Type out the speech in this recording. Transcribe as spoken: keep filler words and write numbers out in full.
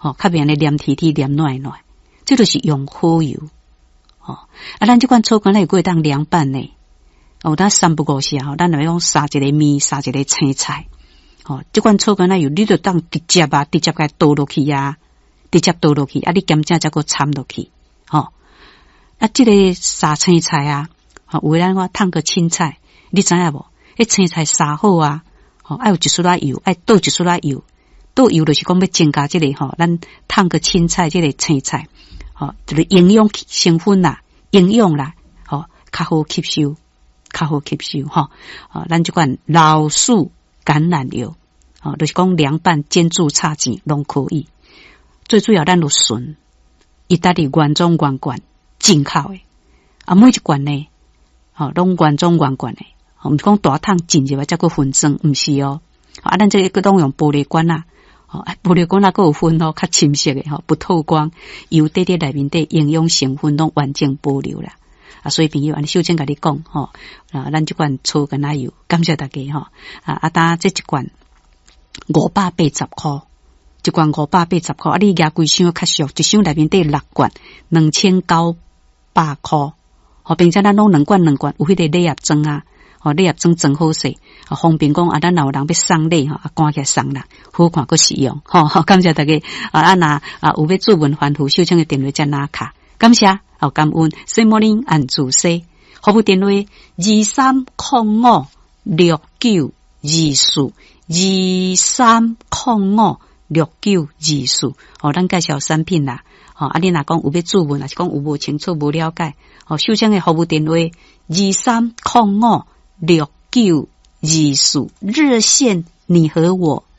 吼，较免咧黏体体黏软软，这就是用好油。吼，啊，咱这款草干咧会当凉拌呢。哦，咱三不五时啊，咱来用撒一个面，撒一个青菜。哦，这款草干咧有你就当直接啊，直接甲倒落去啊，直接倒落去，啊，你咸正再个掺落去。吼，啊，这个撒青菜啊，吼，有咱我烫个青菜，你知影无？迄青菜撒好啊，吼，爱有一撮仔油，爱倒一撮仔油，倒油就是讲要增加这个吼，咱烫个青菜这个青菜，吼，这个营养成分啦，营养啦，吼，较好吸收。较好吸收吼，啊，咱这款老树橄榄油，啊，就是讲凉拌、煎煮、炒钱拢可以。最主要咱就顺，伊搭哩原装原罐进口的，啊，每一罐呢，哦，拢原装原罐的，毋是讲大桶进入来再个分装，毋是哦，啊，咱这个拢用玻璃罐啊，哦，玻璃罐啊，佫有分哦，较深色的吼，不透光，油底底内面底营养成分拢完整保留啦。啊，所以朋友，安尼首先甲你讲吼，啊，咱这罐草橄榄油，感谢大家吼，啊，啊，当这一罐五百八十块，一罐五百八十块，啊，你压规箱较俗，一箱内面底六罐，两千九百块，吼，并且咱拢两罐两罐，有迄个礼盒装啊，吼，礼盒装装好势，啊，方便讲啊，咱若有人要送礼吼，啊，赶起来送啦，好看佫实用，吼，感谢大家，啊，啊，若啊有要做文番符，首先嘅电话再拿卡，感谢。好感恩，西摩林按住西，服务电话二三零五六九二四二三零五六九二四。哦，咱介绍产品啦。哦，啊，你若讲有要做文，还是讲有无清楚、无了解？哦，首先嘅服务电话二三零五六九二四，热线你和我